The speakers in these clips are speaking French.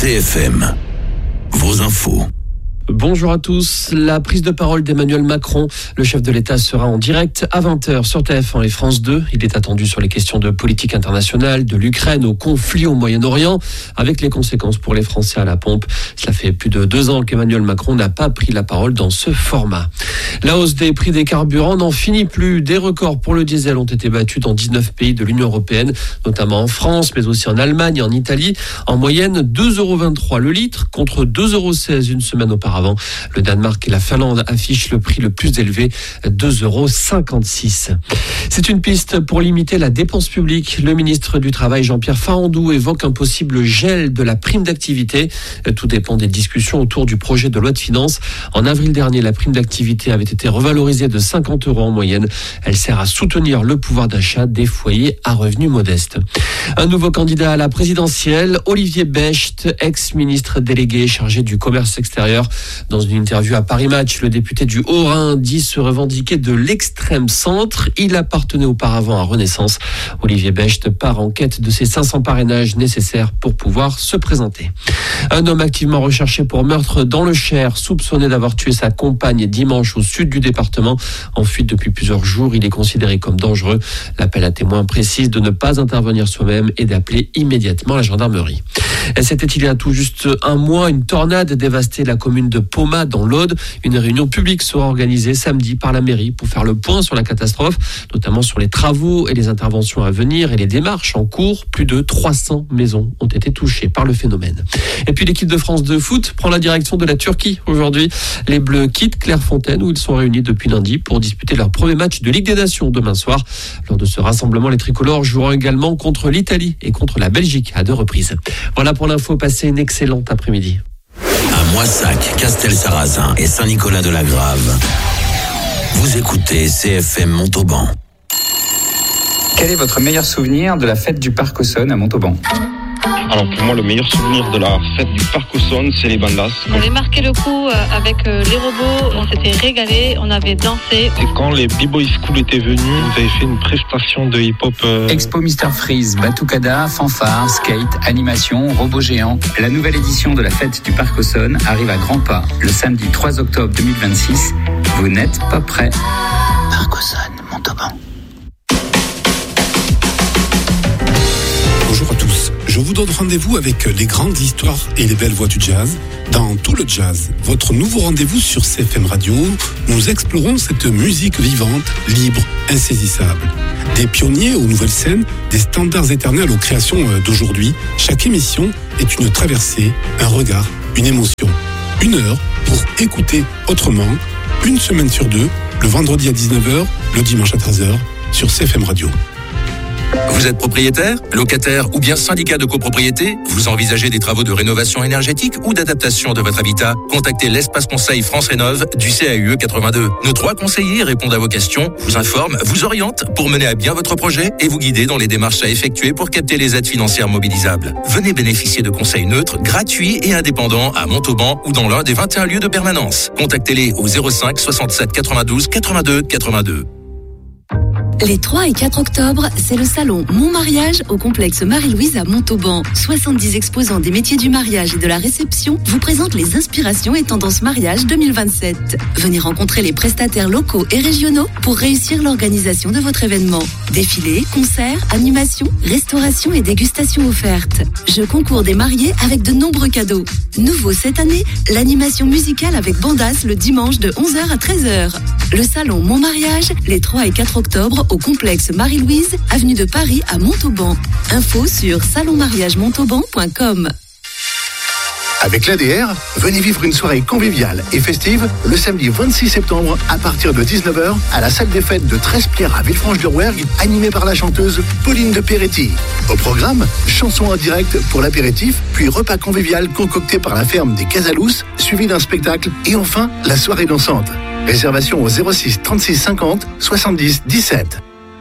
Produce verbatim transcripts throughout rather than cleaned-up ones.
C F M, vos infos. Bonjour à tous. La prise de parole d'Emmanuel Macron, le chef de l'État, sera en direct à vingt heures sur T F un et France deux. Il est attendu sur les questions de politique internationale, de l'Ukraine au conflit au Moyen-Orient, avec les conséquences pour les Français à la pompe. Cela fait plus de deux ans qu'Emmanuel Macron n'a pas pris la parole dans ce format. La hausse des prix des carburants n'en finit plus. Des records pour le diesel ont été battus dans dix-neuf pays de l'Union européenne, notamment en France, mais aussi en Allemagne et en Italie. En moyenne, deux euros vingt-trois le litre contre deux euros seize une semaine auparavant. Le Danemark et la Finlande affichent le prix le plus élevé, deux euros cinquante-six. C'est une piste pour limiter la dépense publique. Le ministre du Travail, Jean-Pierre Farandou, évoque un possible gel de la prime d'activité. Tout dépend des discussions autour du projet de loi de finances. En avril dernier, la prime d'activité avait été revalorisée de cinquante euros en moyenne. Elle sert à soutenir le pouvoir d'achat des foyers à revenus modestes. Un nouveau candidat à la présidentielle, Olivier Becht, ex-ministre délégué chargé du commerce extérieur. Dans une interview à Paris Match, le député du Haut-Rhin dit se revendiquer de l'extrême centre. Il appartenait auparavant à Renaissance. Olivier Becht part en quête de ses cinq cents parrainages nécessaires pour pouvoir se présenter. Un homme activement recherché pour meurtre dans le Cher, soupçonné d'avoir tué sa compagne dimanche au sud du département. En fuite depuis plusieurs jours, il est considéré comme dangereux. L'appel à témoins précise de ne pas intervenir soi-même et d'appeler immédiatement la gendarmerie. C'était il y a tout juste un mois, une tornade dévastait la commune de Poma dans l'Aude. Une réunion publique sera organisée samedi par la mairie pour faire le point sur la catastrophe, notamment sur les travaux et les interventions à venir et les démarches en cours. Plus de trois cents maisons ont été touchées par le phénomène. Et puis l'équipe de France de foot prend la direction de la Turquie aujourd'hui. Les Bleus quittent Clairefontaine où ils sont réunis depuis lundi pour disputer leur premier match de Ligue des Nations demain soir. Lors de ce rassemblement, les tricolores joueront également contre l'Italie et contre la Belgique à deux reprises. Voilà pour l'info, passez une excellente après-midi. À Moissac, Castel-Sarrazin et Saint-Nicolas-de-la-Grave. Vous écoutez C F M Montauban. Quel est votre meilleur souvenir de la fête du Parc Auxonne à Montauban ? Alors pour moi, le meilleur souvenir de la fête du Parc Auxonne, c'est les bandas. On avait marqué le coup avec les robots, on s'était régalé, on avait dansé. Et quand les B-Boy School étaient venus, vous avez fait une prestation de hip-hop. Euh... Expo Mister Freeze, Batucada, fanfare, skate, animation, robots géants. La nouvelle édition de la fête du Parc Auxonne arrive à grands pas le samedi trois octobre deux mille vingt-six. Vous n'êtes pas prêts. Parc Auxonne, Montauban. Bonjour à tous, je vous donne rendez-vous avec les grandes histoires et les belles voix du jazz dans Tout le Jazz, votre nouveau rendez-vous sur C F M Radio. Nous explorons cette musique vivante, libre, insaisissable. Des pionniers aux nouvelles scènes, des standards éternels aux créations d'aujourd'hui. Chaque émission est une traversée, un regard, une émotion. Une heure pour écouter autrement, une semaine sur deux, le vendredi à dix-neuf heures, le dimanche à treize heures, sur C F M Radio. Vous êtes propriétaire, locataire ou bien syndicat de copropriété? Vous envisagez des travaux de rénovation énergétique ou d'adaptation de votre habitat? Contactez l'espace conseil France Rénov du C A U E quatre-vingt-deux. Nos trois conseillers répondent à vos questions, vous informent, vous orientent pour mener à bien votre projet et vous guider dans les démarches à effectuer pour capter les aides financières mobilisables. Venez bénéficier de conseils neutres, gratuits et indépendants à Montauban ou dans l'un des vingt et un lieux de permanence. Contactez-les au zéro cinq soixante-sept quatre-vingt-douze quatre-vingt-deux quatre-vingt-deux. Les trois et quatre octobre, c'est le salon Mon Mariage au complexe Marie-Louise à Montauban. soixante-dix exposants des métiers du mariage et de la réception vous présentent les inspirations et tendances mariage deux mille vingt-sept. Venez rencontrer les prestataires locaux et régionaux pour réussir l'organisation de votre événement. Défilés, concerts, animations, restauration et dégustations offertes. Jeux concours des mariés avec de nombreux cadeaux. Nouveau cette année, l'animation musicale avec Bandas le dimanche de onze heures à treize heures. Le salon Mon Mariage, les trois et quatre octobre au complexe Marie-Louise, avenue de Paris à Montauban. Info sur salon mariage montauban point com. Avec l'A D R, venez vivre une soirée conviviale et festive le samedi vingt-six septembre à partir de dix-neuf heures à la salle des fêtes de Trespierre à Villefranche-de-Rouergue, animée par la chanteuse Pauline de Peretti. Au programme, chansons en direct pour l'apéritif, puis repas convivial concocté par la ferme des Casalous, suivi d'un spectacle et enfin la soirée dansante. Réservation au zéro six trente-six cinquante soixante-dix dix-sept.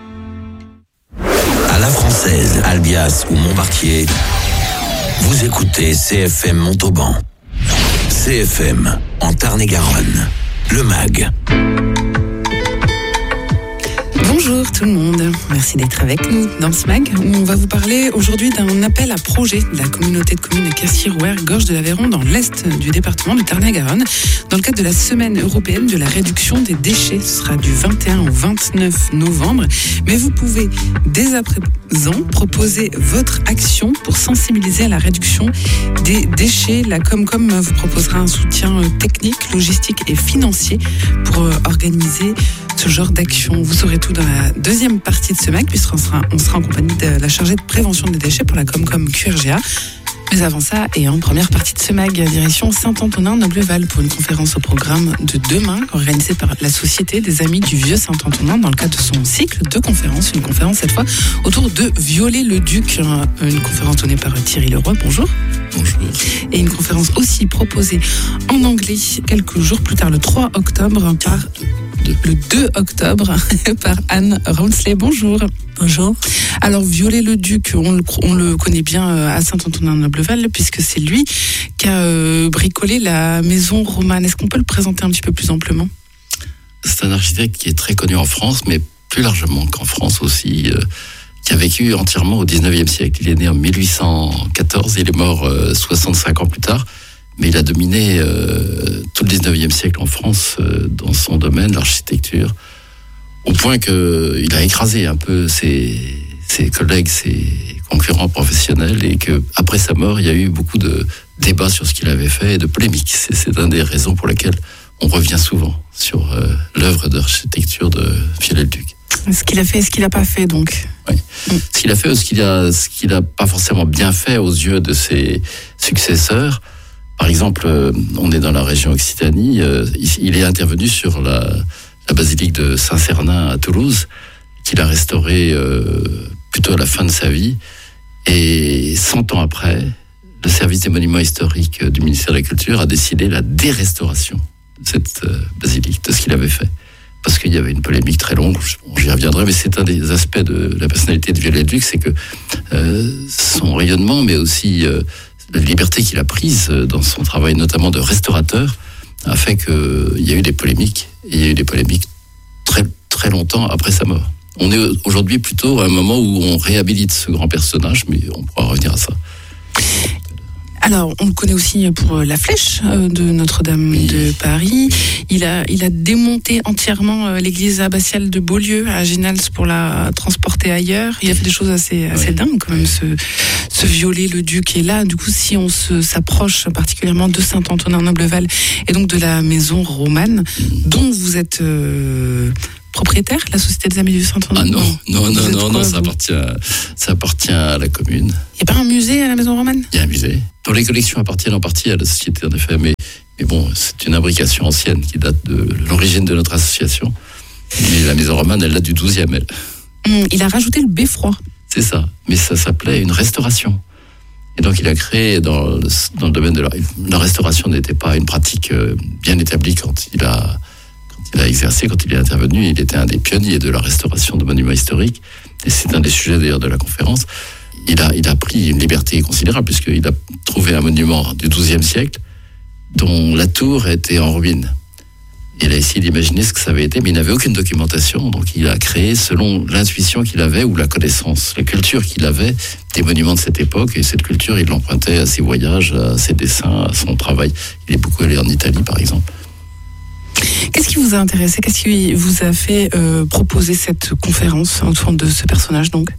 À la Française, Albias ou Montmartier, vous écoutez C F M Montauban. C F M en Tarn-et-Garonne. Le M A G. Bonjour. Bonjour tout le monde, merci d'être avec nous dans ce mag où on va vous parler aujourd'hui d'un appel à projet de la communauté de communes Cassier-Rouergue, Gorge de l'Aveyron dans l'est du département du Tarn-et-Garonne dans le cadre de la semaine européenne de la réduction des déchets. Ce sera du vingt et un au vingt-neuf novembre, mais vous pouvez dès à présent proposer votre action pour sensibiliser à la réduction des déchets. La Comcom vous proposera un soutien technique, logistique et financier pour organiser ce genre d'action. Vous saurez tout dans la deuxième partie de ce mag, puisqu'on sera, on sera en compagnie de la chargée de prévention des déchets pour la Comcom Q R G A. Mais avant ça, et en première partie de ce mag, direction Saint-Antonin-Nobleval pour une conférence au programme de demain, organisée par la Société des Amis du Vieux Saint-Antonin dans le cadre de son cycle de conférences. Une conférence cette fois autour de Viollet-le-Duc, une conférence donnée par Thierry Leroy. Bonjour. Bonjour. Et une conférence aussi proposée en anglais quelques jours plus tard, le trois octobre, par le deux octobre, par Anne Raunsley. Bonjour. Bonjour. Alors, Viollet-le-Duc, on le, on le connaît bien à Saint-Antonin-Nobleval, puisque c'est lui qui a euh, bricolé la maison romane. Est-ce qu'on peut le présenter un petit peu plus amplement ? C'est un architecte qui est très connu en France, mais plus largement qu'en France aussi, euh, qui a vécu entièrement au dix-neuvième siècle. Il est né en mille huit cent quatorze, il est mort euh, soixante-cinq ans plus tard, mais il a dominé euh, tout le dix-neuvième siècle en France euh, dans son domaine, l'architecture, au point qu'il a écrasé un peu ses, ses collègues, ses concurrents professionnels, et qu'après sa mort, il y a eu beaucoup de débats sur ce qu'il avait fait et de polémiques. C'est, c'est une des raisons pour lesquelles on revient souvent sur euh, l'œuvre d'architecture de Viollet-le-Duc. Ce qu'il a fait et ce qu'il n'a pas fait, donc. Oui. Mm. Ce qu'il a fait ou ce qu'il a, ce qu'il n'a pas forcément bien fait aux yeux de ses successeurs. Par exemple, euh, on est dans la région Occitanie, euh, il, il est intervenu sur la, la basilique de Saint-Cernin à Toulouse, qu'il a restaurée euh, plutôt à la fin de sa vie. Et cent ans après, le service des monuments historiques du ministère de la Culture a décidé la dérestauration de cette euh, basilique, de ce qu'il avait fait. Parce qu'il y avait une polémique très longue, j'y reviendrai, mais c'est un des aspects de la personnalité de Viollet-le-Duc, c'est que euh, son rayonnement, mais aussi euh, la liberté qu'il a prise dans son travail, notamment de restaurateur, a fait qu'il y a eu des polémiques, et il y a eu des polémiques très, très longtemps après sa mort. On est aujourd'hui plutôt à un moment où on réhabilite ce grand personnage, mais on pourra revenir à ça. Alors, on le connaît aussi pour la flèche de Notre-Dame oui. de Paris. Il a, il a démonté entièrement l'église abbatiale de Beaulieu à Génals pour la transporter ailleurs. Il a fait des choses assez, assez oui. dingues quand même, ce, ce Viollet-le-Duc. Et là, du coup, si on se, s'approche particulièrement de Saint-Antonin-Nobleval et donc de la maison romane, dont vous êtes... Euh, propriétaire, la Société des Amis du Saint-Antonin? Ah non, non, non, non, non, ça appartient, ça appartient à la commune. Il n'y a pas un musée à la Maison Romane? Il y a un musée, dont les collections appartiennent en partie à la Société, en effet, mais, mais bon, c'est une imbrication ancienne qui date de l'origine de notre association. Mais la Maison Romane, elle date du douzième, elle. Mmh, il a rajouté le beffroi. C'est ça, mais ça s'appelait une restauration. Et donc il a créé, dans le, dans le domaine de la, la restauration n'était pas une pratique bien établie quand il a... Il a exercé, quand il est intervenu, il était un des pionniers de la restauration de monuments historiques, et c'est un des sujets d'ailleurs de la conférence. Il a, il a pris une liberté considérable, puisqu'il a trouvé un monument du douzième siècle, dont la tour était en ruine. Il a essayé d'imaginer ce que ça avait été, mais il n'avait aucune documentation, donc il a créé selon l'intuition qu'il avait, ou la connaissance, la culture qu'il avait des monuments de cette époque, et cette culture, il l'empruntait à ses voyages, à ses dessins, à son travail. Il est beaucoup allé en Italie, par exemple. Qu'est-ce qui vous a intéressé? Qu'est-ce qui vous a fait euh, proposer cette conférence autour de ce personnage, donc?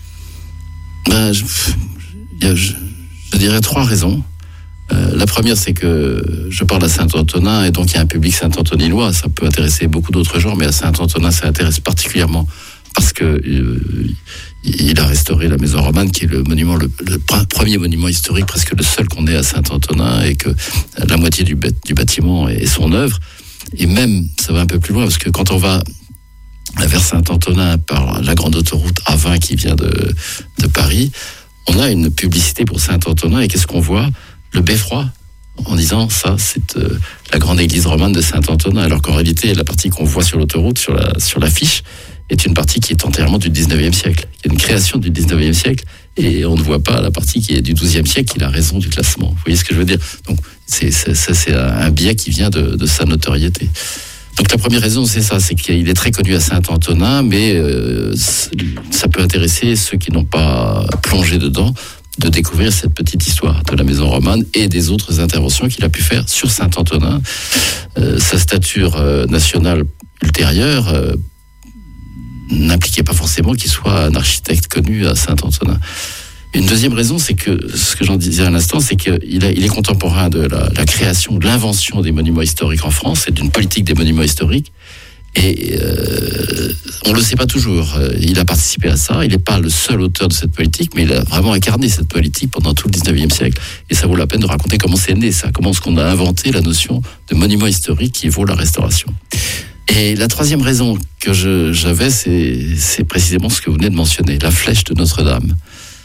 ben, je, je, je dirais trois raisons. Euh, la première, c'est que je parle à Saint-Antonin, et donc il y a un public saint-antoninois. Ça peut intéresser beaucoup d'autres gens, mais à Saint-Antonin, ça intéresse particulièrement parce que euh, il a restauré la Maison Romane, qui est le monument, le, le premier monument historique, presque le seul qu'on ait à Saint-Antonin, et que la moitié du, du bâtiment est son œuvre. Et même, ça va un peu plus loin, parce que quand on va vers Saint-Antonin par la grande autoroute A vingt qui vient de, de Paris, on a une publicité pour Saint-Antonin, et qu'est-ce qu'on voit? Le beffroi, en disant ça, c'est euh, la grande église romane de Saint-Antonin, alors qu'en réalité, la partie qu'on voit sur l'autoroute, sur la, sur l'affiche, est une partie qui est entièrement du dix-neuvième siècle. Il y a une création du dix-neuvième siècle, et on ne voit pas la partie qui est du douzième siècle, qui a raison du classement. Vous voyez ce que je veux dire? Donc, c'est, c'est, ça, c'est un biais qui vient de, de sa notoriété. Donc la première raison, c'est ça, c'est qu'il est très connu à Saint-Antonin, mais euh, ça peut intéresser ceux qui n'ont pas plongé dedans de découvrir cette petite histoire de la maison romane et des autres interventions qu'il a pu faire sur Saint-Antonin. Euh, sa stature euh, nationale ultérieure euh, n'impliquait pas forcément qu'il soit un architecte connu à Saint-Antonin. Une deuxième raison, c'est que, ce que j'en disais à l'instant, c'est qu'il a, il est contemporain de la, la création, de l'invention des monuments historiques en France et d'une politique des monuments historiques. Et euh, on le sait pas toujours. Il a participé à ça. Il n'est pas le seul auteur de cette politique, mais il a vraiment incarné cette politique pendant tout le dix-neuvième siècle. Et ça vaut la peine de raconter comment c'est né, ça. Comment est-ce qu'on a inventé la notion de monument historique qui vaut la restauration. Et la troisième raison que je, j'avais, c'est, c'est précisément ce que vous venez de mentionner, la flèche de Notre-Dame.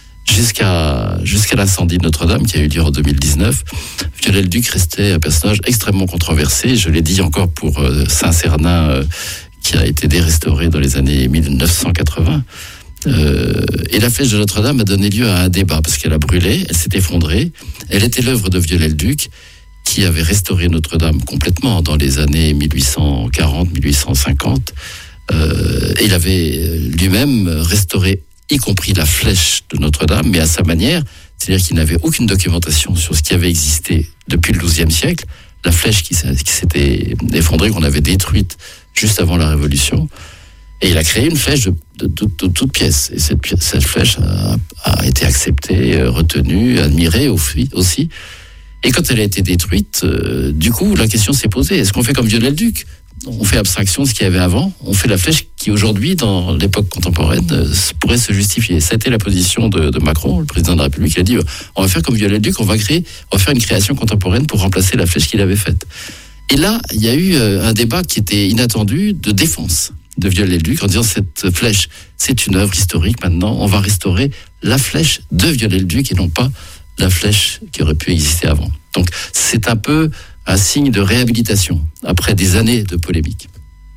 Jusqu'à, jusqu'à l'incendie de Notre-Dame qui a eu lieu en deux mille dix-neuf, Viollet-le-Duc restait un personnage extrêmement controversé. Je l'ai dit encore pour euh, Saint-Cernin, euh, qui a été dérestauré dans les années mille neuf cent quatre-vingts. Euh, et la flèche de Notre-Dame a donné lieu à un débat parce qu'elle a brûlé, elle s'est effondrée. Elle était l'œuvre de Viollet-le-Duc qui avait restauré Notre-Dame complètement dans les années mille huit cent quarante, mille huit cent cinquante. Euh, et il avait lui-même restauré y compris la flèche de Notre-Dame, mais à sa manière, c'est-à-dire qu'il n'avait aucune documentation sur ce qui avait existé depuis le douzième siècle, la flèche qui, qui s'était effondrée, qu'on avait détruite juste avant la Révolution, et il a créé une flèche de, de, de, de toute pièce, et cette, cette flèche a, a été acceptée, retenue, admirée aussi, et quand elle a été détruite, euh, du coup, la question s'est posée, est-ce qu'on fait comme Viollet-le-Duc ? On fait abstraction de ce qu'il y avait avant, on fait la flèche qui aujourd'hui, dans l'époque contemporaine, euh, pourrait se justifier. Ça a été la position de, de Macron, le président de la République, il a dit, on va faire comme Viollet-le-Duc, on va créer, on va faire une création contemporaine pour remplacer la flèche qu'il avait faite. Et là, il y a eu euh, un débat qui était inattendu de défense de Viollet-le-Duc en disant, cette flèche, c'est une œuvre historique maintenant, on va restaurer la flèche de Viollet-le-Duc et non pas la flèche qui aurait pu exister avant. Donc, c'est un peu un signe de réhabilitation, après des années de polémique.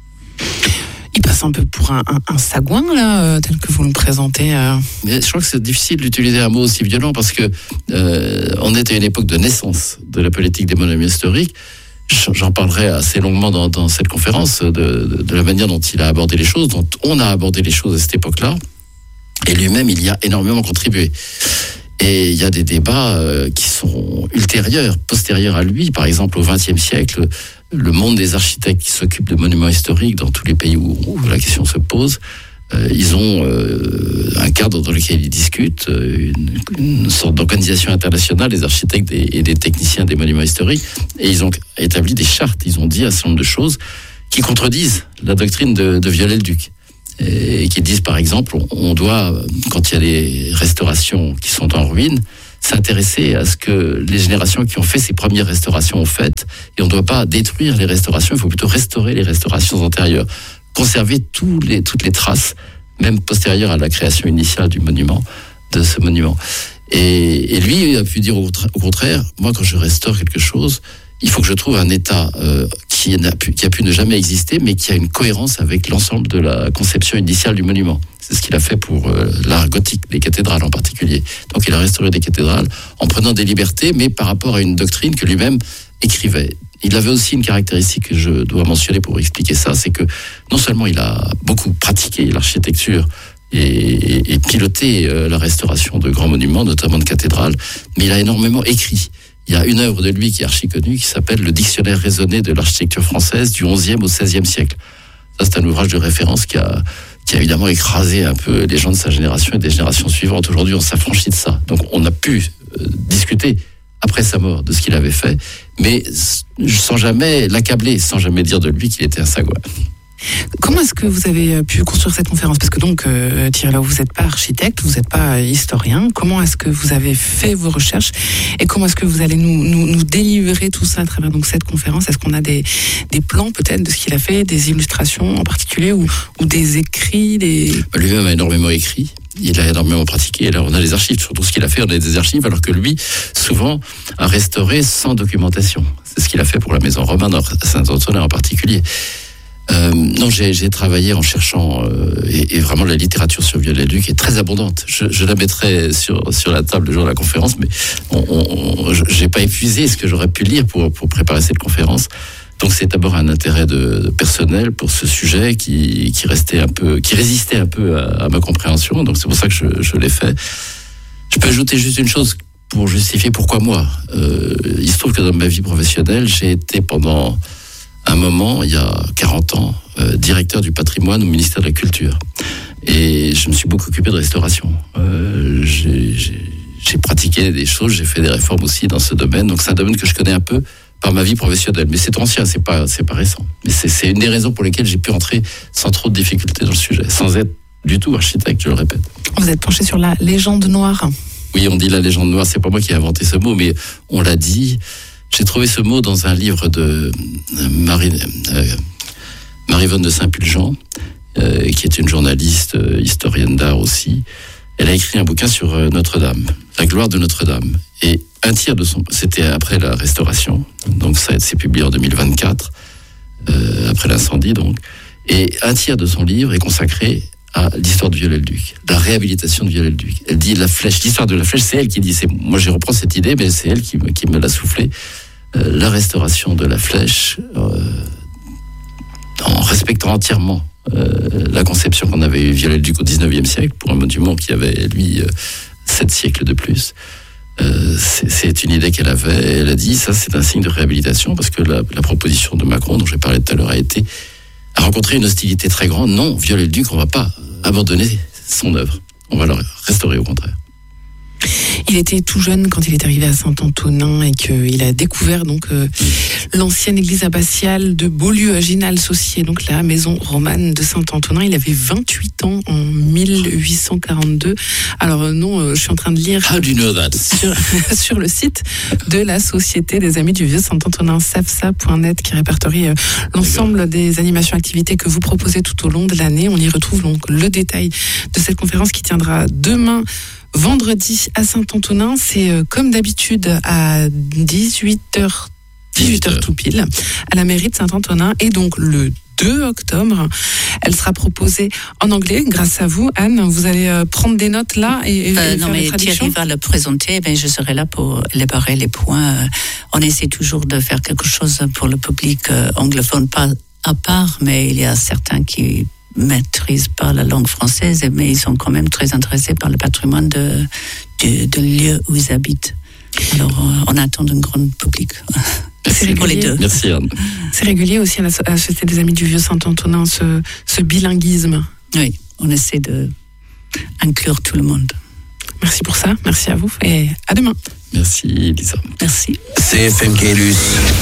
Il passe un peu pour un, un, un sagouin, là, euh, tel que vous le présentez. Euh... Mais je crois que c'est difficile d'utiliser un mot aussi violent, parce que euh, on est à une époque de naissance de la politique des monuments historiques. J'en parlerai assez longuement dans, dans cette conférence, de, de, de la manière dont il a abordé les choses, dont on a abordé les choses à cette époque-là. Et lui-même, il y a énormément contribué. Et il y a des débats euh, qui sont ultérieurs, postérieurs à lui. Par exemple, au vingtième siècle, le monde des architectes qui s'occupent de monuments historiques dans tous les pays où, où la question se pose, euh, ils ont euh, un cadre dans lequel ils discutent, une, une sorte d'organisation internationale des architectes et, et des techniciens des monuments historiques, et ils ont établi des chartes. Ils ont dit un certain nombre de choses qui contredisent la doctrine de, de Viollet-le-Duc. Et qui disent, par exemple, on doit, quand il y a des restaurations qui sont en ruine, s'intéresser à ce que les générations qui ont fait ces premières restaurations ont fait, et on ne doit pas détruire les restaurations, il faut plutôt restaurer les restaurations antérieures, conserver tous les, toutes les traces, même postérieures à la création initiale du monument, de ce monument. Et, et lui, il a pu dire au, au contraire, moi quand je restaure quelque chose, il faut que je trouve un état euh, qui, n'a pu, qui a pu ne jamais exister, mais qui a une cohérence avec l'ensemble de la conception initiale du monument. C'est ce qu'il a fait pour euh, l'art gothique, les cathédrales en particulier. Donc il a restauré des cathédrales en prenant des libertés, mais par rapport à une doctrine que lui-même écrivait. Il avait aussi une caractéristique que je dois mentionner pour expliquer ça, c'est que non seulement il a beaucoup pratiqué l'architecture et, et, et piloté euh, la restauration de grands monuments, notamment de cathédrales, mais il a énormément écrit. Il y a une œuvre de lui qui est archi connue, qui s'appelle Le Dictionnaire raisonné de l'architecture française du onzième au seizième siècle. Ça, c'est un ouvrage de référence qui a, qui a évidemment écrasé un peu les gens de sa génération et des générations suivantes. Aujourd'hui, on s'affranchit de ça. Donc, on a pu euh, discuter après sa mort de ce qu'il avait fait, mais sans jamais l'accabler, sans jamais dire de lui qu'il était un sagouin. Comment est-ce que vous avez pu construire cette conférence ? Parce que donc, euh, Thierry Lau, vous n'êtes pas architecte, vous n'êtes pas historien. Comment est-ce que vous avez fait vos recherches et comment est-ce que vous allez nous, nous, nous délivrer tout ça à travers donc, cette conférence ? Est-ce qu'on a des, des plans peut-être de ce qu'il a fait, des illustrations en particulier ou, ou des écrits des... Lui-même a énormément écrit. Il a énormément pratiqué. Et là, on a les archives. Sur tout ce qu'il a fait, on a des archives, alors que lui, souvent, a restauré sans documentation. C'est ce qu'il a fait pour la maison romane à Saint-Antonin en particulier. Euh, non, j'ai, j'ai travaillé en cherchant euh, et, et vraiment la littérature sur Viollet-le-Duc est très abondante. Je, je la mettrai sur sur la table le jour de la conférence, mais on, on, on, j'ai pas épuisé ce que j'aurais pu lire pour pour préparer cette conférence. Donc c'est d'abord un intérêt de, de personnel pour ce sujet qui, qui restait un peu, qui résistait un peu à, à ma compréhension. Donc c'est pour ça que je, je l'ai fait. Je peux ajouter juste une chose pour justifier pourquoi moi. Euh, il se trouve que dans ma vie professionnelle, j'ai été pendant un moment, il y a quarante ans, euh, directeur du patrimoine au ministère de la Culture. Et je me suis beaucoup occupé de restauration. Euh, j'ai, j'ai, j'ai pratiqué des choses, j'ai fait des réformes aussi dans ce domaine. Donc c'est un domaine que je connais un peu par ma vie professionnelle. Mais c'est ancien, c'est pas, c'est pas récent. Mais c'est, c'est une des raisons pour lesquelles j'ai pu entrer sans trop de difficultés dans le sujet, sans être du tout architecte, je le répète. Vous êtes penché sur la légende noire. Oui, on dit la légende noire, c'est pas moi qui ai inventé ce mot, mais on l'a dit. J'ai trouvé ce mot dans un livre de Marie, euh, Marie-Vonne de Saint-Pulgent, euh, qui est une journaliste, euh, historienne d'art aussi. Elle a écrit un bouquin sur euh, Notre-Dame, la gloire de Notre-Dame. Et un tiers de son... C'était après la Restauration, donc ça s'est publié en deux mille vingt-quatre, euh, après l'incendie donc. Et un tiers de son livre est consacré à l'histoire de Viollet-le-Duc, la réhabilitation de Viollet-le-Duc. Elle dit la flèche, l'histoire de la flèche, c'est elle qui dit. C'est, moi, je reprends cette idée, mais c'est elle qui me, qui me l'a soufflé. Euh, la restauration de la flèche, euh, en respectant entièrement euh, la conception qu'on avait eue Viollet-le-Duc au dix-neuvième siècle, pour un monument qui avait, lui, euh, sept siècles de plus. Euh, c'est, c'est une idée qu'elle avait. Elle a dit, ça, c'est un signe de réhabilitation, parce que la, la proposition de Macron, dont j'ai parlé tout à l'heure, a été a rencontré une hostilité très grande. Non, Viollet-le-Duc, on ne va pas abandonner son œuvre. On va le restaurer au contraire. Il était tout jeune quand il est arrivé à Saint-Antonin et qu'il a découvert donc euh, l'ancienne église abbatiale de Beaulieu à Ginal-Saucier, donc la maison romane de Saint-Antonin. Il avait vingt-huit ans en mille huit cent quarante-deux. Alors euh, non, euh, je suis en train de lire How do you know that? sur, sur le site de la Société des Amis du Vieux Saint-Antonin, safsa point net, qui répertorie euh, l'ensemble des animations activités que vous proposez tout au long de l'année. On y retrouve donc le détail de cette conférence qui tiendra demain, vendredi, à Saint-Antonin. C'est euh, comme d'habitude à dix-huit heures, dix-huit heures tout pile, à la mairie de Saint-Antonin. Et donc le deux octobre, elle sera proposée en anglais grâce à vous. Anne, vous allez euh, prendre des notes là et, et euh, faire non, les mais traductions. Thierry va le présenter, mais je serai là pour élaborer les points. On essaie toujours de faire quelque chose pour le public euh, anglophone, pas à part, mais il y a certains qui maîtrisent pas la langue française, mais ils sont quand même très intéressés par le patrimoine de, de, de lieu où ils habitent. Alors, euh, on attend un grand public. C'est pour les deux. Merci Anne. C'est régulier aussi à la, à la Société des Amis du Vieux Saint-Antonin, ce, ce bilinguisme. Oui, on essaie de inclure tout le monde. Merci pour ça, merci à vous et à demain. Merci Lisa. Merci. C F M Caylus,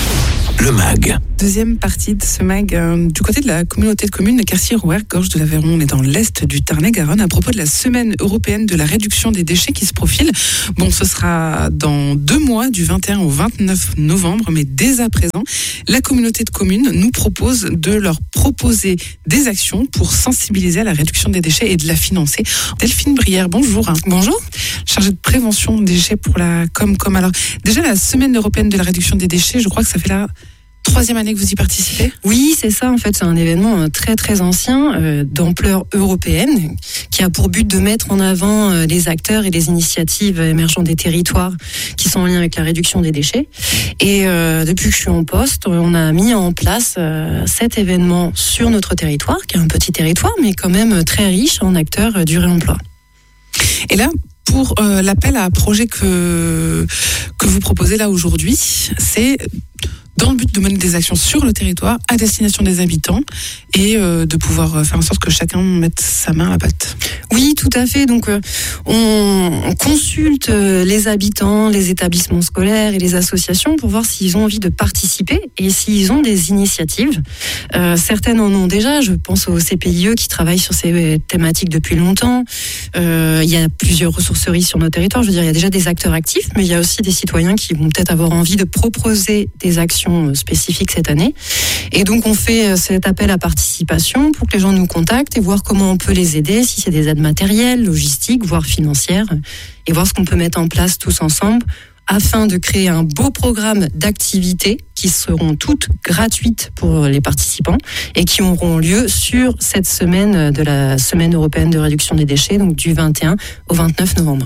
le mag. Deuxième partie de ce mag, euh, du côté de la communauté de communes de Quercy-Rouergue, Gorge de l'Aveyron, on est dans l'est du Tarn-et-Garonne, à propos de la semaine européenne de la réduction des déchets qui se profile. Bon, ce sera dans deux mois, du vingt et un au vingt-neuf novembre, mais dès à présent, la communauté de communes nous propose de leur proposer des actions pour sensibiliser à la réduction des déchets et de la financer. Delphine Brière, bonjour. Bonjour. Chargée de prévention des déchets pour la Comcom. Alors, déjà, la semaine européenne de la réduction des déchets, je crois que ça fait la troisième année que vous y participez. Oui, c'est ça. En fait, c'est un événement très très ancien, euh, d'ampleur européenne, qui a pour but de mettre en avant euh, les acteurs et les initiatives émergentes des territoires qui sont en lien avec la réduction des déchets. Et euh, depuis que je suis en poste, on a mis en place euh, cet événement sur notre territoire, qui est un petit territoire, mais quand même très riche en acteurs euh, du réemploi. Et là, pour euh, l'appel à projet que, que vous proposez là aujourd'hui, c'est dans le but de mener des actions sur le territoire à destination des habitants et euh, de pouvoir faire en sorte que chacun mette sa main à la pâte. Oui, tout à fait. Donc, euh, on, on consulte euh, les habitants, les établissements scolaires et les associations pour voir s'ils ont envie de participer et s'ils ont des initiatives. Euh, certaines en ont déjà. Je pense au C P I E qui travaille sur ces thématiques depuis longtemps. Euh, il y a plusieurs ressourceries sur nos territoires. Je veux dire, il y a déjà des acteurs actifs, mais il y a aussi des citoyens qui vont peut-être avoir envie de proposer des actions spécifiques cette année. Et donc, on fait cet appel à participation pour que les gens nous contactent et voir comment on peut les aider, si c'est des aides matérielles, logistiques, voire financières, et voir ce qu'on peut mettre en place tous ensemble afin de créer un beau programme d'activités qui seront toutes gratuites pour les participants et qui auront lieu sur cette semaine de la Semaine européenne de réduction des déchets, donc du vingt et un au vingt-neuf novembre.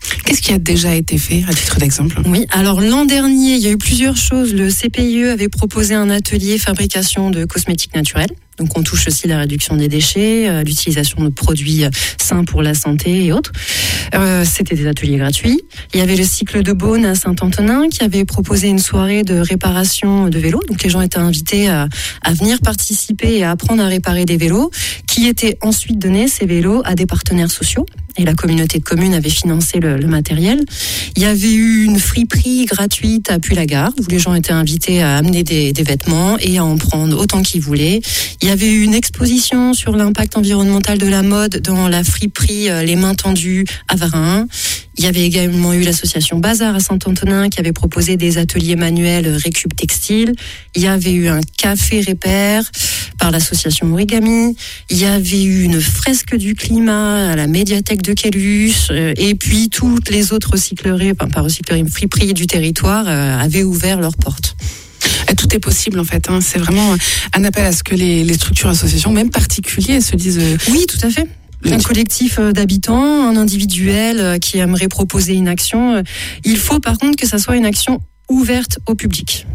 Qu'est-ce qui a déjà été fait, à titre d'exemple ? Oui, alors l'an dernier, il y a eu plusieurs choses. Le C P I E avait proposé un atelier fabrication de cosmétiques naturels. Donc on touche aussi la réduction des déchets, euh, l'utilisation de produits sains pour la santé et autres. Euh, c'était des ateliers gratuits. Il y avait le cycle de Beaune à Saint-Antonin qui avait proposé une soirée de réparation de vélos. Donc les gens étaient invités à, à venir participer et à apprendre à réparer des vélos, qui étaient ensuite donnés, ces vélos, à des partenaires sociaux. Et la communauté de communes avait financé le, le matériel. Il y avait eu une friperie gratuite à Puy-la-Garde, où les gens étaient invités à amener des, des vêtements et à en prendre autant qu'ils voulaient. Il y avait eu une exposition sur l'impact environnemental de la mode dans la friperie Les Mains Tendues à Varin. Il y avait également eu l'association Bazar à Saint-Antonin qui avait proposé des ateliers manuels récup textile. Il y avait eu un café répère par l'association Origami. Il y avait eu une fresque du climat à la médiathèque de Quélus. Et puis toutes les autres recycleries, enfin pas recycleries, friperies du territoire euh, avaient ouvert leurs portes. Tout est possible en fait, hein. C'est vraiment un appel à ce que les, les structures, associations, même particuliers, se disent... Euh... Oui, tout à fait. Un collectif d'habitants, un individuel qui aimerait proposer une action. Il faut par contre que ça soit une action ouverte au public.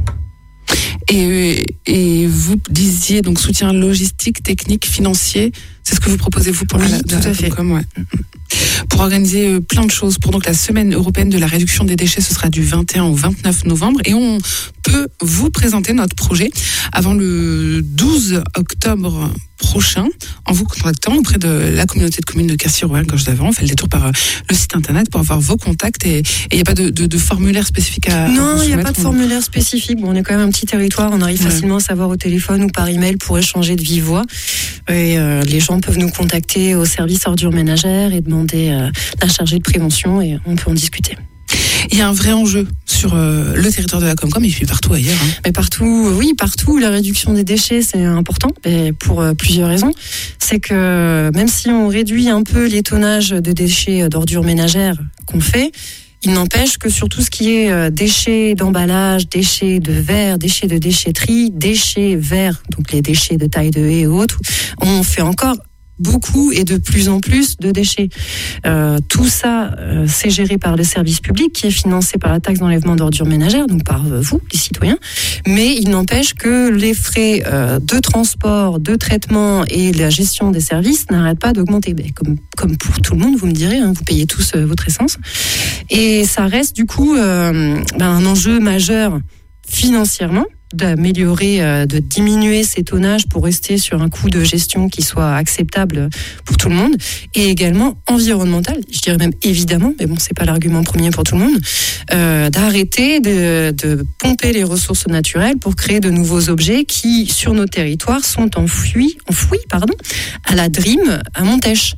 Et, et vous disiez donc soutien logistique, technique, financier. C'est ce que vous proposez vous pour oui, la, tout à fait. Comme, ouais. Pour organiser plein de choses. Pour donc la semaine européenne de la réduction des déchets, ce sera du vingt et un au vingt-neuf novembre. Et on peut vous présenter notre projet avant le douze octobre prochain en vous contactant auprès de la communauté de communes de Quercy-Rouergue-Gorge d'Aveyron. On fait le détour par le site internet pour avoir vos contacts et il n'y a pas de, de, de formulaire spécifique à Non, il n'y a pas de formulaire spécifique. Bon, on est quand même un petit territoire, on arrive ouais. facilement à savoir au téléphone ou par email pour échanger de vive voix. Et euh, les gens peuvent nous contacter au service ordures ménagères et demander euh, la chargée de prévention et on peut en discuter. Il y a un vrai enjeu sur euh, le territoire de la Comcom et puis partout ailleurs. Hein. Mais partout, oui, partout, la réduction des déchets, c'est important et pour euh, plusieurs raisons. C'est que même si on réduit un peu les tonnages de déchets d'ordures ménagères qu'on fait, il n'empêche que sur tout ce qui est euh, déchets d'emballage, déchets de verre, déchets de déchetterie, déchets verts, donc les déchets de taille de haie et autres, on fait encore beaucoup et de plus en plus de déchets. Euh, tout ça, euh, c'est géré par le service public qui est financé par la taxe d'enlèvement d'ordures ménagères, donc par euh, vous, les citoyens. Mais il n'empêche que les frais euh, de transport, de traitement et la gestion des services n'arrêtent pas d'augmenter. Ben, comme, comme pour tout le monde, vous me direz, hein, vous payez tous euh, votre essence. Et ça reste du coup euh, ben, un enjeu majeur financièrement, d'améliorer, euh, de diminuer ces tonnages pour rester sur un coût de gestion qui soit acceptable pour tout le monde, et également environnemental, je dirais même évidemment, mais bon, c'est pas l'argument premier pour tout le monde, euh, d'arrêter de, de pomper les ressources naturelles pour créer de nouveaux objets qui, sur nos territoires, sont enfouis, enfouis pardon, à la D R I M, à Montèche.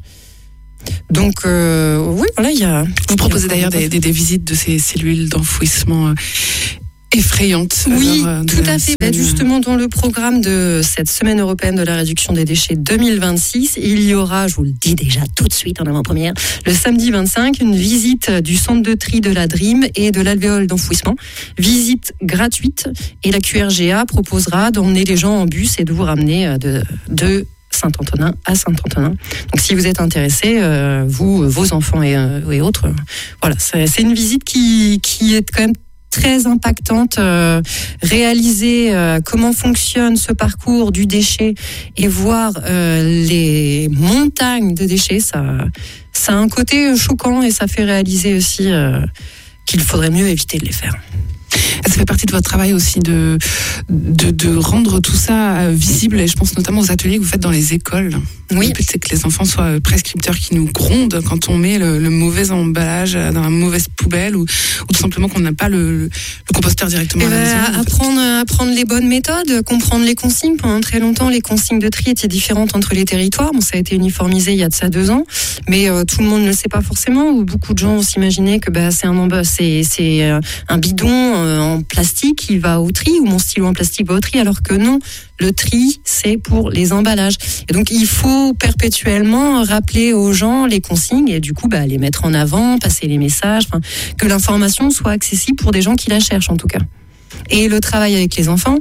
Donc euh, oui, voilà, il y a... Vous proposez d'ailleurs des, des, des visites de ces cellules d'enfouissement euh, effrayante. Oui, alors, tout à fait. Bah, justement, dans le programme de cette Semaine européenne de la réduction des déchets deux mille vingt-six, il y aura, je vous le dis déjà tout de suite en avant-première, le samedi vingt-cinq, une visite du centre de tri de la D R I M et de l'alvéole d'enfouissement. Visite gratuite. Et la Q R G A proposera d'emmener les gens en bus et de vous ramener de, de Saint-Antonin à Saint-Antonin. Donc si vous êtes intéressés, euh, vous, vos enfants et, euh, et autres, euh, voilà, c'est, c'est une visite qui, qui est quand même très impactante, euh, réaliser euh, comment fonctionne ce parcours du déchet et voir euh, les montagnes de déchets, ça, ça a un côté choquant et ça fait réaliser aussi euh, qu'il faudrait mieux éviter de les faire. Ça fait partie de votre travail aussi de, de, de rendre tout ça visible, et je pense notamment aux ateliers que vous faites dans les écoles. Oui. Le but, c'est que les enfants soient prescripteurs qui nous grondent quand on met le, le mauvais emballage dans la mauvaise poubelle, ou, ou tout simplement qu'on n'a pas le, le composteur directement et à la bah, maison. Apprendre, apprendre les bonnes méthodes, comprendre les consignes. Pendant très longtemps, les consignes de tri étaient différentes entre les territoires. Bon, ça a été uniformisé il y a de ça deux ans, mais euh, tout le monde ne le sait pas forcément, ou beaucoup de gens ont s'imaginé que bah, c'est un, emballage, c'est, c'est euh, un bidon euh, en plastique qui va au tri, ou mon stylo en plastique va au tri, alors que non, le tri, c'est pour les emballages. Et donc, il faut perpétuellement rappeler aux gens les consignes et du coup, bah, les mettre en avant, passer les messages, que l'information soit accessible pour des gens qui la cherchent en tout cas. Et le travail avec les enfants,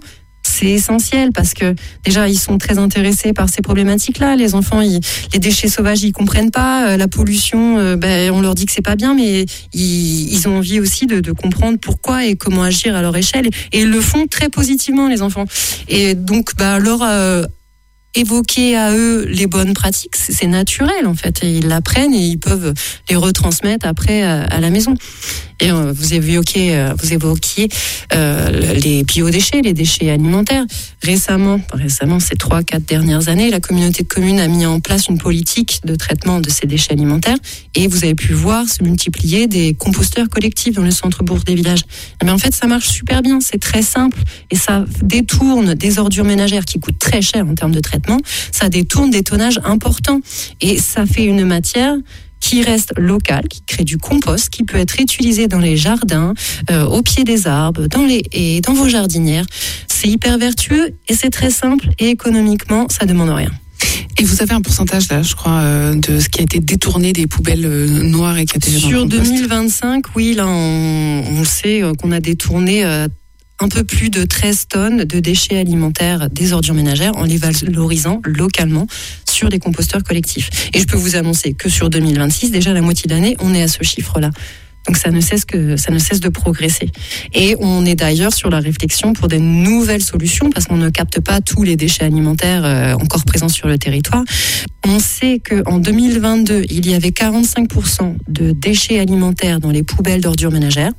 c'est essentiel parce que déjà ils sont très intéressés par ces problématiques-là. Les enfants, ils, les déchets sauvages, ils comprennent pas. Euh, la pollution, euh, ben, on leur dit que c'est pas bien, mais ils, ils ont envie aussi de, de comprendre pourquoi et comment agir à leur échelle. Et ils le font très positivement, les enfants. Et donc, bah, leur euh, évoquer à eux les bonnes pratiques, c'est, c'est naturel en fait. Et ils l'apprennent et ils peuvent les retransmettre après à, à la maison. Et euh, vous évoquiez, euh, vous évoquiez euh, les biodéchets, les déchets alimentaires. Récemment, récemment, ces trois, quatre dernières années, la communauté de communes a mis en place une politique de traitement de ces déchets alimentaires. Et vous avez pu voir se multiplier des composteurs collectifs dans le centre-bourg des villages. Mais en fait, ça marche super bien. C'est très simple et ça détourne des ordures ménagères qui coûtent très cher en termes de traitement. Ça détourne des tonnages importants et ça fait une matière qui reste locale, qui crée du compost, qui peut être utilisé dans les jardins, euh, au pied des arbres, dans les haies, dans vos jardinières. C'est hyper vertueux et c'est très simple et économiquement, ça demande rien. Et vous avez un pourcentage là, je crois, euh, de ce qui a été détourné des poubelles euh, noires et qui a été sur deux mille vingt-cinq, oui, là on, on sait qu'on a détourné euh, un peu plus de treize tonnes de déchets alimentaires des ordures ménagères en les valorisant localement sur des composteurs collectifs. Et je peux vous annoncer que sur deux mille vingt-six, déjà la moitié de l'année, on est à ce chiffre-là. Donc ça ne cesse que ça ne cesse de progresser. Et on est d'ailleurs sur la réflexion pour des nouvelles solutions parce qu'on ne capte pas tous les déchets alimentaires euh, encore présents sur le territoire. On sait qu'en deux mille vingt-deux, il y avait quarante-cinq pour cent de déchets alimentaires dans les poubelles d'ordures ménagères.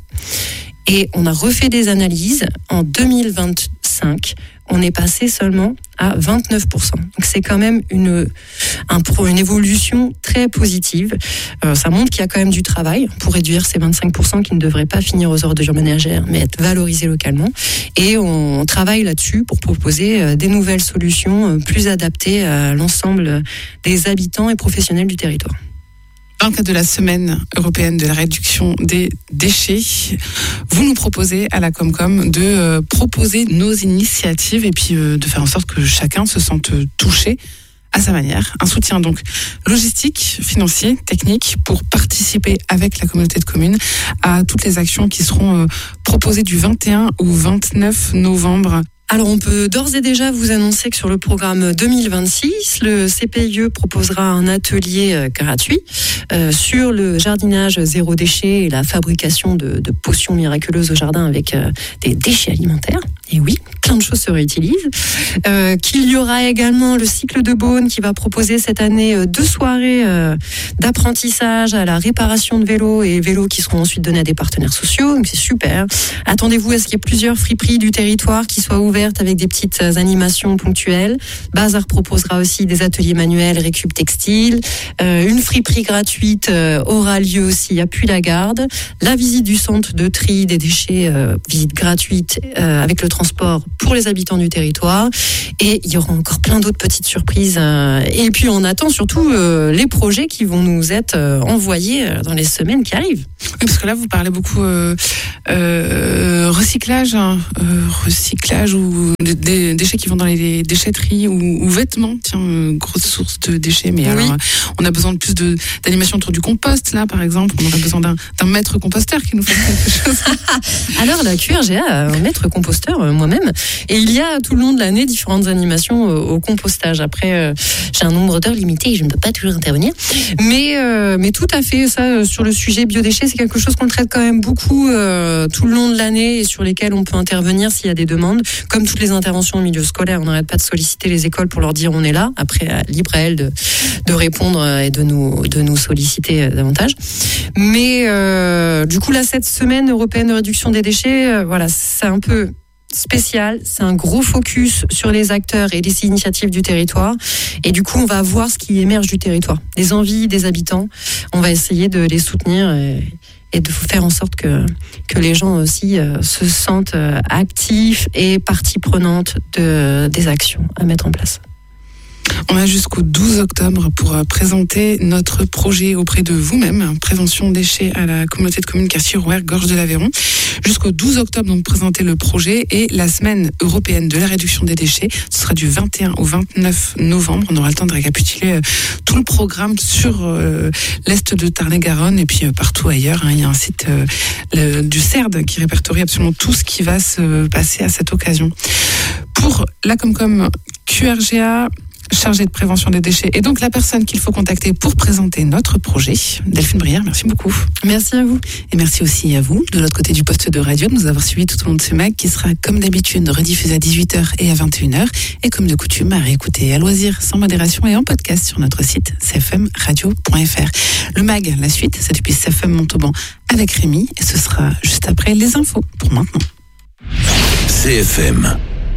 Et on a refait des analyses. En deux mille vingt-cinq, on est passé seulement à vingt-neuf pour cent. Donc c'est quand même une, un, une évolution très positive. Euh, ça montre qu'il y a quand même du travail pour réduire ces vingt-cinq pour cent qui ne devraient pas finir aux ordures ménagères, mais être valorisés localement. Et on travaille là-dessus pour proposer des nouvelles solutions plus adaptées à l'ensemble des habitants et professionnels du territoire. Dans le cadre de la semaine européenne de la réduction des déchets, vous nous proposez à la Comcom de euh, proposer nos initiatives et puis euh, de faire en sorte que chacun se sente touché à sa manière. Un soutien donc logistique, financier, technique pour participer avec la communauté de communes à toutes les actions qui seront euh, proposées du vingt et un au vingt-neuf novembre. Alors on peut d'ores et déjà vous annoncer que sur le programme deux mille vingt-six, le C P I E proposera un atelier euh, gratuit euh, sur le jardinage zéro déchet et la fabrication de, de potions miraculeuses au jardin avec euh, des déchets alimentaires. Et oui, plein de choses se réutilisent. Euh, qu'il y aura également le cycle de Beaune qui va proposer cette année euh, deux soirées euh, d'apprentissage à la réparation de vélos et vélos qui seront ensuite donnés à des partenaires sociaux. Donc c'est super. Attendez-vous à ce qu'il y ait plusieurs friperies du territoire qui soient ouvertes avec des petites animations ponctuelles. Bazar proposera aussi des ateliers manuels, récup textile. Euh, une friperie gratuite euh, aura lieu aussi à Puy-la-Garde. La visite du centre de tri des déchets, euh, visite gratuite euh, avec le transport pour les habitants du territoire. Et il y aura encore plein d'autres petites surprises. Euh, et puis on attend surtout euh, les projets qui vont nous être euh, envoyés dans les semaines qui arrivent. Oui, parce que là vous parlez beaucoup euh, euh, recyclage, hein, euh, recyclage ou des, des déchets qui vont dans les déchetteries ou, ou vêtements, tiens, euh, grosse source de déchets. Mais oui. Alors, on a besoin de plus de, d'animation autour du compost, là, par exemple. On aurait besoin d'un, d'un maître composteur qui nous fasse quelque chose. Alors, la Q R G A a un maître composteur, euh, moi-même. Et il y a tout le long de l'année différentes animations euh, au compostage. Après, euh, j'ai un nombre d'heures limité et je ne peux pas toujours intervenir. Mais, euh, mais tout à fait, ça, euh, sur le sujet biodéchets, c'est quelque chose qu'on traite quand même beaucoup euh, tout le long de l'année et sur lesquels on peut intervenir s'il y a des demandes. Comme toutes les interventions au milieu scolaire, on n'arrête pas de solliciter les écoles pour leur dire on est là. Après, libre à elles de, de répondre et de nous, de nous solliciter davantage. Mais euh, du coup, là, cette semaine européenne de réduction des déchets, euh, voilà, c'est un peu spécial. C'est un gros focus sur les acteurs et les initiatives du territoire. Et du coup, on va voir ce qui émerge du territoire. Les envies des habitants. On va essayer de les soutenir et, et de faire en sorte que, que les gens aussi euh, se sentent euh, actifs et partie prenante de, des actions à mettre en place. On a jusqu'au douze octobre pour présenter notre projet auprès de vous-même, prévention déchets à la communauté de communes Quercy-Rouergue, Gorge de l'Aveyron. jusqu'au douze octobre, donc présenter le projet, et la semaine européenne de la réduction des déchets, ce sera du vingt et un au vingt-neuf novembre. On aura le temps de récapituler euh, tout le programme sur euh, l'est de Tarn-et-Garonne et puis euh, partout ailleurs. Hein. Il y a un site euh, le, du C E R D qui répertorie absolument tout ce qui va se passer à cette occasion. Pour la Comcom Q R G A, chargée de prévention des déchets, et donc la personne qu'il faut contacter pour présenter notre projet, Delphine Brière, merci beaucoup. Merci à vous. Et merci aussi à vous, de l'autre côté du poste de radio, de nous avoir suivis tout au long de ce mag qui sera, comme d'habitude, rediffusé à dix-huit heures et à vingt et une heures, et comme de coutume, à réécouter à loisir, sans modération et en podcast sur notre site c f m radio point f r. Le mag, la suite, c'est depuis C F M Montauban avec Rémi, et ce sera juste après les infos, pour maintenant. C F M,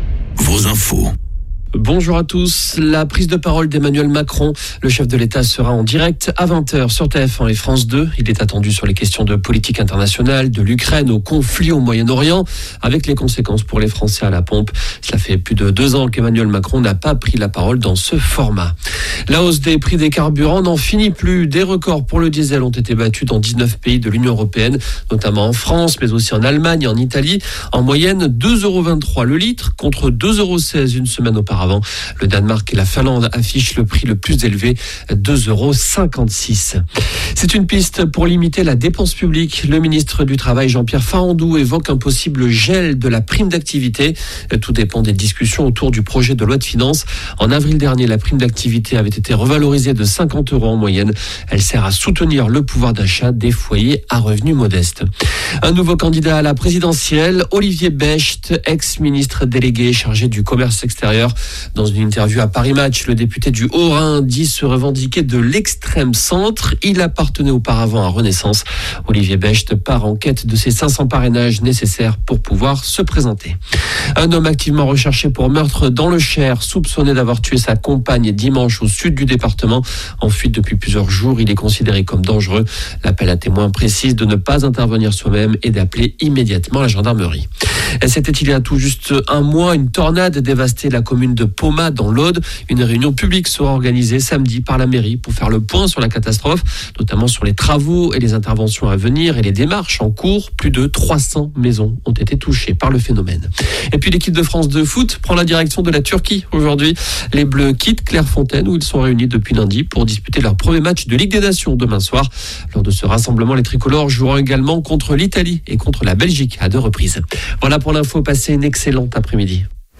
vos infos. Bonjour à tous. La prise de parole d'Emmanuel Macron, le chef de l'État, sera en direct à vingt heures sur T F un et France deux. Il est attendu sur les questions de politique internationale, de l'Ukraine au conflit au Moyen-Orient, avec les conséquences pour les Français à la pompe. Cela fait plus de deux ans qu'Emmanuel Macron n'a pas pris la parole dans ce format. La hausse des prix des carburants n'en finit plus. Des records pour le diesel ont été battus dans dix-neuf pays de l'Union européenne, notamment en France, mais aussi en Allemagne et en Italie. En moyenne, deux euros vingt-trois le litre contre deux euros seize une semaine auparavant. Le Danemark et la Finlande affichent le prix le plus élevé, deux euros cinquante-six. C'est une piste pour limiter la dépense publique. Le ministre du Travail, Jean-Pierre Farandou, évoque un possible gel de la prime d'activité. Tout dépend des discussions autour du projet de loi de finances. En avril dernier, la prime d'activité avait été revalorisée de cinquante euros en moyenne. Elle sert à soutenir le pouvoir d'achat des foyers à revenus modestes. Un nouveau candidat à la présidentielle, Olivier Becht, ex-ministre délégué chargé du commerce extérieur. Dans une interview à Paris Match, le député du Haut-Rhin dit se revendiquer de l'extrême centre. Il appartenait auparavant à Renaissance. Olivier Becht part en quête de ses cinq cents parrainages nécessaires pour pouvoir se présenter. Un homme activement recherché pour meurtre dans le Cher, soupçonné d'avoir tué sa compagne dimanche au sud du département. En fuite depuis plusieurs jours, il est considéré comme dangereux. L'appel à témoins précise de ne pas intervenir soi-même et d'appeler immédiatement la gendarmerie. Et c'était il y a tout juste un mois, une tornade dévastait la commune de Poma dans l'Aude. Une réunion publique sera organisée samedi par la mairie pour faire le point sur la catastrophe, notamment sur les travaux et les interventions à venir et les démarches en cours. Plus de trois cents maisons ont été touchées par le phénomène. Et puis l'équipe de France de foot prend la direction de la Turquie aujourd'hui. Les Bleus quittent Clairefontaine où ils sont réunis depuis lundi pour disputer leur premier match de Ligue des Nations demain soir. Lors de ce rassemblement, les tricolores joueront également contre l'Italie et contre la Belgique à deux reprises. Voilà pour l'info, passez une excellente après-midi.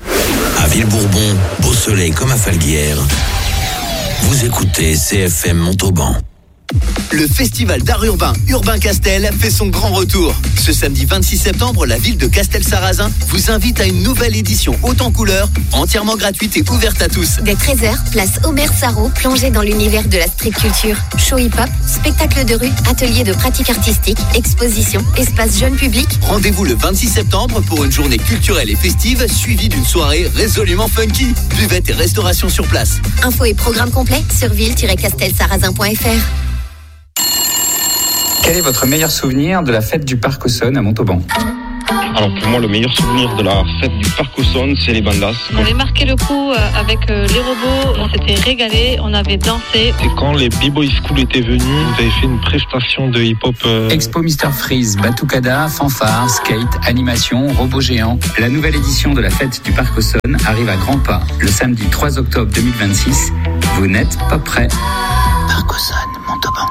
À Villebourbon, beau soleil comme à Falguière. Vous écoutez C F M Montauban. Le festival d'art urbain Urbain Castel fait son grand retour. Ce samedi vingt-six septembre, la ville de Castel-Sarrazin vous invite à une nouvelle édition haute en couleurs, entièrement gratuite et ouverte à tous. Dès treize heures, place Omer Sarro, plongée dans l'univers de la street culture. Show hip-hop, spectacle de rue, atelier de pratique artistique, exposition, espace jeune public. Rendez-vous le vingt-six septembre pour une journée culturelle et festive suivie d'une soirée résolument funky. Buvette et restauration sur place. Infos et programme complet sur ville tiret castel sarrazin point f r. Quel est votre meilleur souvenir de la fête du Parc Auxonne à Montauban ? Alors pour moi, le meilleur souvenir de la fête du Parc Auxonne, c'est les bandas. On avait marqué le coup avec les robots, on s'était régalé, on avait dansé. Et quand les B-Boy School étaient venus, ils avaient fait une prestation de hip-hop. Euh... Expo Mister Freeze, Batucada, fanfare, skate, animation, robots géants. La nouvelle édition de la fête du Parc Auxonne arrive à grands pas le samedi trois octobre deux mille vingt-six. Vous n'êtes pas prêts. Parc Auxonne, Montauban.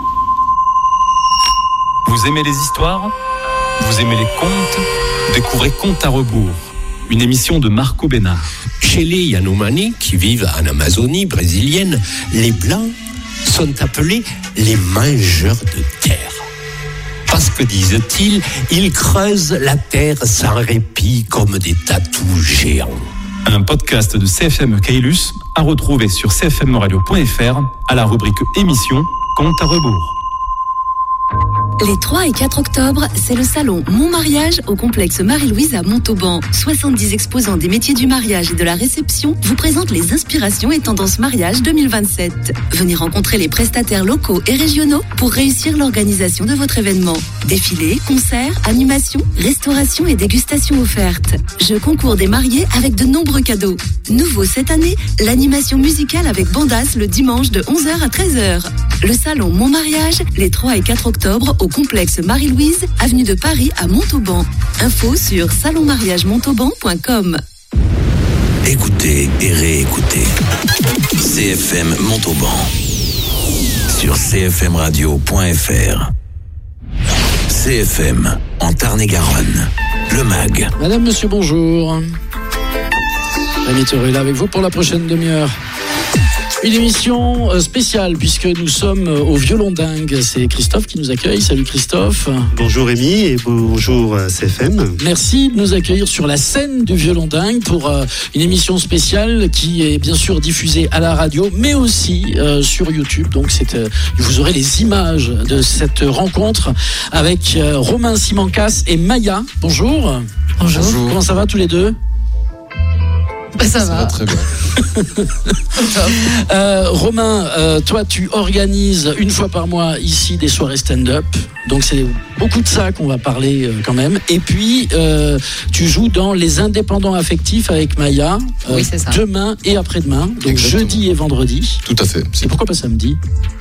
Vous aimez les histoires ? Vous aimez les contes ? Découvrez Contes à rebours, une émission de Marco Bénard. Chez les Yanomami, qui vivent en Amazonie brésilienne, les Blancs sont appelés les mangeurs de terre. Parce que, disent-ils, ils creusent la terre sans répit comme des tatous géants. Un podcast de C F M Caylus à retrouver sur c f m radio point f r à la rubrique émission Contes à rebours. Les trois et quatre octobre, c'est le salon Mon Mariage au complexe Marie-Louise à Montauban. soixante-dix exposants des métiers du mariage et de la réception vous présentent les inspirations et tendances mariage deux mille vingt-sept. Venez rencontrer les prestataires locaux et régionaux pour réussir l'organisation de votre événement. Défilés, concerts, animations, restauration et dégustation offertes. Jeux concours des mariés avec de nombreux cadeaux. Nouveau cette année, l'animation musicale avec Bandas le dimanche de onze heures à treize heures. Le salon Mon Mariage, les trois et quatre octobre au complexe Marie-Louise, avenue de Paris à Montauban. Info sur salon mariage montauban point com. Écoutez et réécoutez C F M Montauban sur c f m radio point f r. C F M en Tarn-et-Garonne, le M A G. Madame, monsieur, bonjour. Rémi Thoré est là avec vous pour la prochaine demi-heure. Une émission spéciale puisque nous sommes au Violon Dingue. C'est Christophe qui nous accueille. Salut Christophe. Bonjour Rémi et bonjour C F M. Merci de nous accueillir sur la scène du Violon Dingue pour une émission spéciale qui est bien sûr diffusée à la radio mais aussi euh, sur YouTube. Donc c'est, euh, vous aurez les images de cette rencontre avec euh, Romain Simancas et Maya. Bonjour. Bonjour. Bonjour. Comment ça va tous les deux? Bah ça, ça va. va très bien. euh, Romain, euh, toi tu organises une fois par mois ici des soirées stand-up, donc c'est beaucoup de ça qu'on va parler euh, quand même. Et puis euh, tu joues dans Les Indépendants Affectifs avec Maya, euh, oui, c'est ça. demain et après-demain, donc exactement. Jeudi et vendredi. Tout à fait. Et pourquoi pas samedi?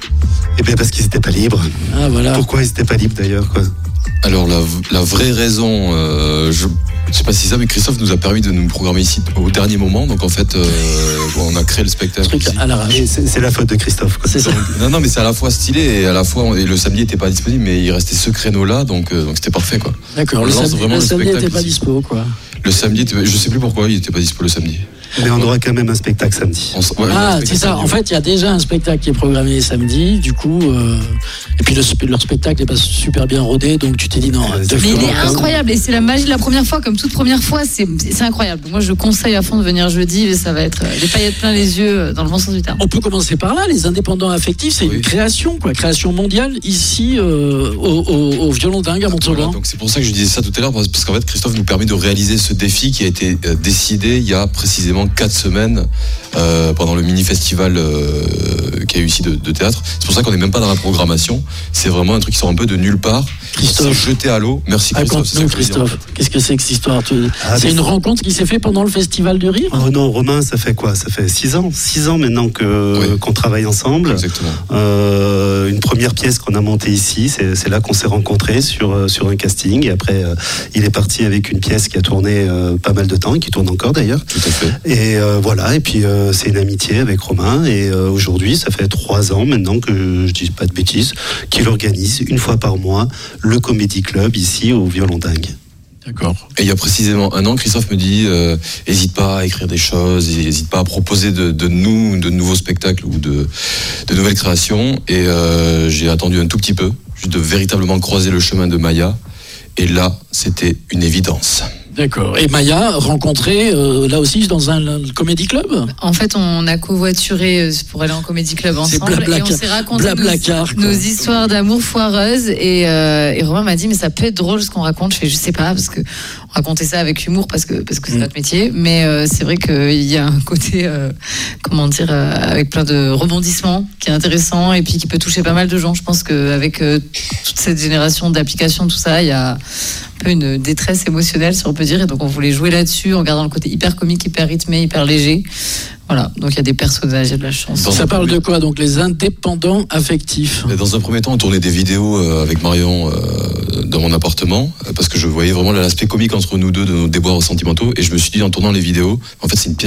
Eh bien parce qu'ils n'étaient pas libres. Ah voilà. Pourquoi ils n'étaient pas libres d'ailleurs quoi? Alors la, la vraie raison, euh, je Je sais pas si ça, mais Christophe nous a permis de nous programmer ici au dernier moment. Donc en fait, euh, on a créé le spectacle. À l'arrache. C'est, c'est la faute de Christophe. Quoi. C'est ça. Non, non, mais c'est à la fois stylé et à la fois on, et le samedi était pas disponible, mais il restait ce créneau-là, donc euh, donc c'était parfait quoi. D'accord. On Le lance samedi, vraiment le le samedi spectacle était pas ici. dispo quoi. Le samedi, était, je sais plus pourquoi il était pas dispo le samedi. Mais on aura quand même un spectacle samedi. On, ouais, ah, c'est ça. En fait, il y a déjà un spectacle qui est programmé samedi. Du coup, euh, et puis le, leur spectacle n'est pas super bien rodé, donc tu t'es dit non. Mais il est incroyable et c'est la magie de la première fois, comme toute première fois, c'est, c'est incroyable. Moi, je conseille à fond de venir jeudi, mais ça va être les paillettes plein les yeux dans le bon sens du terme. On peut commencer par là. Les Indépendants Affectifs, c'est oui. une création, quoi, création mondiale ici euh, au, au, au Violon Dingue à Montauban. Voilà, donc c'est pour ça que je disais ça tout à l'heure, parce qu'en fait, Christophe nous permet de réaliser ce défi qui a été euh, décidé il y a précisément quatre semaines. Euh, pendant le mini-festival euh, qu'il y a eu ici de, de théâtre. C'est pour ça qu'on n'est même pas dans la programmation. C'est vraiment un truc qui sort un peu de nulle part. Christophe. C'est jeté à l'eau. Merci Christophe. C'est Christophe. Dire, en fait. Qu'est-ce que c'est que cette histoire? ah, C'est une c'est... rencontre qui s'est faite pendant le Festival du Rire? Oh non, Romain, ça fait quoi? Ça fait six ans. Six ans maintenant que, oui. qu'on travaille ensemble. Exactement. Euh, une première pièce qu'on a montée ici, c'est, c'est là qu'on s'est rencontrés sur, sur un casting. Et après, euh, il est parti avec une pièce qui a tourné euh, pas mal de temps et qui tourne encore d'ailleurs. Tout à fait. Et euh, voilà. Et puis, euh, c'est une amitié avec Romain. Et euh, aujourd'hui, ça fait trois ans maintenant que je dis pas de bêtises, qu'il organise une fois par mois le Comedy Club ici au Violon Dingue. D'accord. Et il y a précisément un an, Christophe me dit euh, hésite pas à écrire des choses, hésite pas à proposer de, de nous, de nouveaux spectacles ou de, de nouvelles créations. Et euh, j'ai attendu un tout petit peu, juste de véritablement croiser le chemin de Maya. Et là, c'était une évidence. D'accord. Et Maya, rencontrée euh, là aussi dans un, un comédie club? En fait, on a covoituré pour aller en comédie club ensemble et on s'est raconté nos, nos histoires d'amour foireuses. Et, euh, et Romain m'a dit mais ça peut être drôle ce qu'on raconte. Je fais je sais pas parce que on racontait ça avec humour parce que parce que c'est mmh. notre métier. Mais euh, c'est vrai qu'il y a un côté euh, comment dire euh, avec plein de rebondissements qui est intéressant et puis qui peut toucher pas mal de gens. Je pense qu'avec euh, toute cette génération d'applications, tout ça, il y a une détresse émotionnelle, si on peut dire, et donc on voulait jouer là-dessus en gardant le côté hyper comique, hyper rythmé, hyper léger. Voilà, donc il y a des personnages, il y a de la chance. Dans ça parle premier... de quoi? Donc les indépendants affectifs. Et dans un premier temps, on tournait des vidéos avec Marion euh, dans mon appartement, parce que je voyais vraiment l'aspect comique entre nous deux de nos déboires sentimentaux, et je me suis dit en tournant les vidéos, en fait c'est une pièce